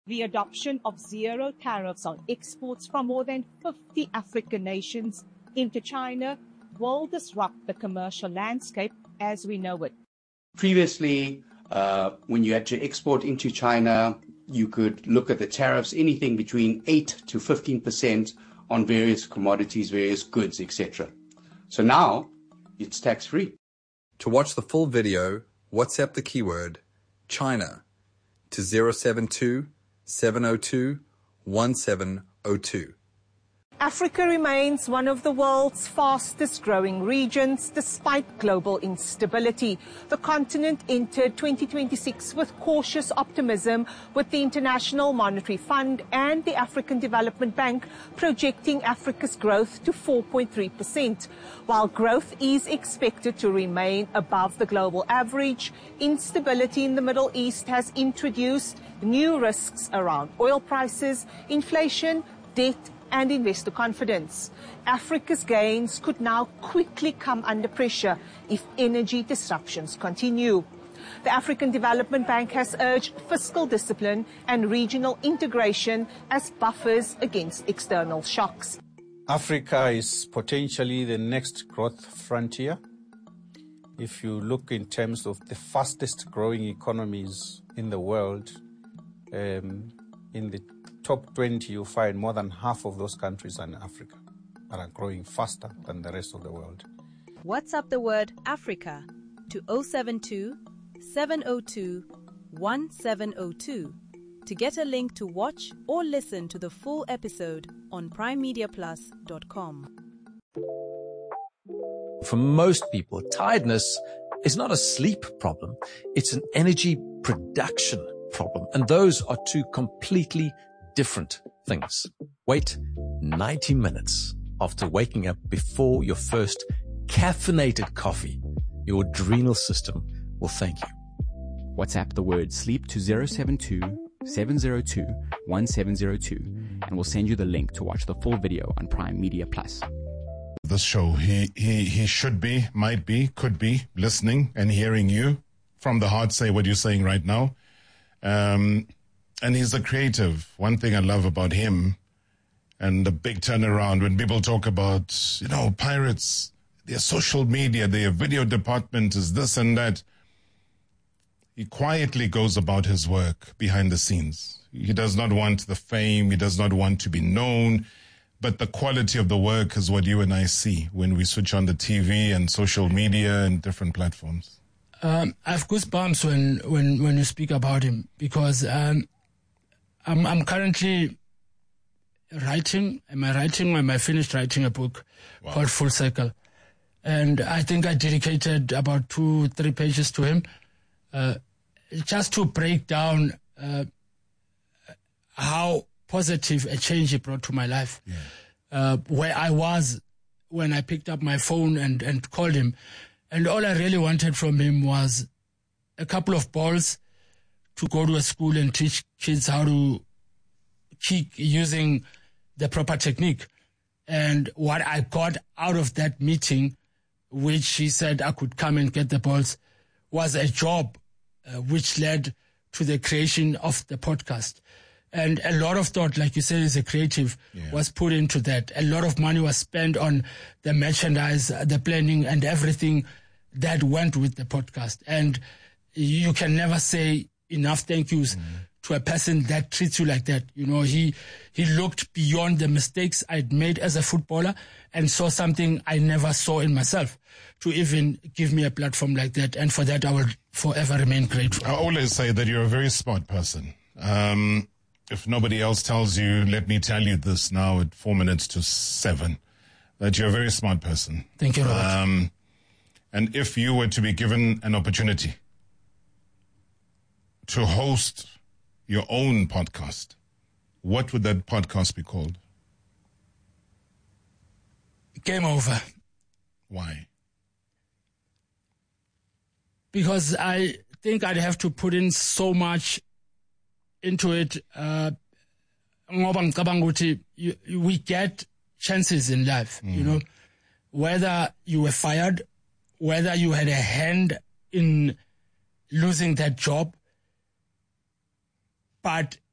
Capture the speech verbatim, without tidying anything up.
The adoption of zero tariffs on exports from more than fifty African nations into China will disrupt the commercial landscape as we know it. Previously, uh, when you had to export into China, you could look at the tariffs, anything between eight to fifteen percent on various commodities, various goods, et cetera. So now it's tax-free. To watch the full video, WhatsApp the keyword China to zero seven two, seven zero two, one seven zero two. Africa remains one of the world's fastest growing regions despite global instability. The continent entered twenty twenty-six with cautious optimism, with the International Monetary Fund and the African Development Bank projecting Africa's growth to four point three percent. While growth is expected to remain above the global average, instability in the Middle East has introduced new risks around oil prices, inflation, debt, and investor confidence. Africa's gains could now quickly come under pressure if energy disruptions continue. The African Development Bank has urged fiscal discipline and regional integration as buffers against external shocks. Africa is potentially the next growth frontier. If you look in terms of the fastest growing economies in the world, um, in the top twenty, you find more than half of those countries are in Africa that are growing faster than the rest of the world. WhatsApp the word Africa to zero seven two, seven zero two, one seven zero two to get a link to watch or listen to the full episode on prime media plus dot com. For most people, tiredness is not a sleep problem. It's an energy production problem. And those are two completely different things. Wait ninety minutes after waking up before your first caffeinated coffee. Your adrenal system will thank you. WhatsApp the word sleep to zero seven two, seven zero two, one seven zero two and we'll send you the link to watch the full video on Prime Media Plus. This show, he, he, he should be, might be, could be listening and hearing you from the heart say what you're saying right now. Um, and he's a creative. One thing I love about him and the big turnaround when people talk about, you know, pirates, their social media, their video department is this and that. He quietly goes about his work behind the scenes. He does not want the fame. He does not want to be known. But the quality of the work is what you and I see when we switch on the T V and social media and different platforms. Um, I have goosebumps when, when, when you speak about him because um, I'm, I'm currently writing. Am I writing or am I finished writing a book wow. called Full Circle? And I think I dedicated about two, three pages to him uh, just to break down uh, how positive a change he brought to my life. Yeah. Uh, where I was when I picked up my phone and, and called him. And all I really wanted from him was a couple of balls to go to a school and teach kids how to kick using the proper technique. And what I got out of that meeting, which he said I could come and get the balls, was a job uh, which led to the creation of the podcast. And a lot of thought, like you said, as a creative, yeah. was put into that. A lot of money was spent on the merchandise, the planning, and everything that went with the podcast. And you can never say enough thank yous mm. to a person that treats you like that. You know, he he looked beyond the mistakes I'd made as a footballer and saw something I never saw in myself to even give me a platform like that. And for that, I will forever remain grateful. I always say that you're a very smart person. Um, if nobody else tells you, let me tell you this now at four minutes to seven, that you're a very smart person. Thank you, Robert. Um, and if you were to be given an opportunity to host your own podcast, what would that podcast be called? Game Over. Why? Because I think I'd have to put in so much into it. Uh, we get chances in life, mm. you know, whether you were fired, whether you had a hand in losing that job, but